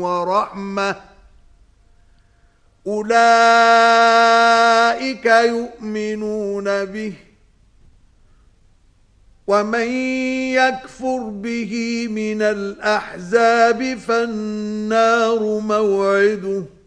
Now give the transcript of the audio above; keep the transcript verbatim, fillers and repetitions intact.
ورحمة أولئك يؤمنون به ومن يكفر به من الأحزاب فالنار موعده